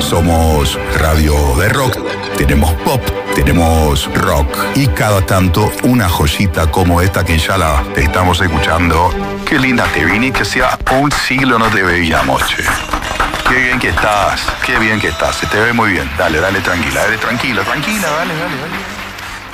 Somos radio de rock, tenemos pop, tenemos rock y cada tanto una joyita como esta que ya la estamos escuchando. Qué linda te vine, que sea un siglo no te veíamos, che. Qué bien que estás, se te ve muy bien. Dale, tranquila, tranquila, dale.